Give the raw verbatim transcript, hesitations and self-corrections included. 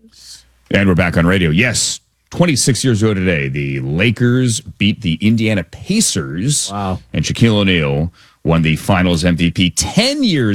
And we're back on radio. Yes, twenty-six years ago today, the Lakers beat the Indiana Pacers. Wow. And Shaquille O'Neal won the Finals M V P ten years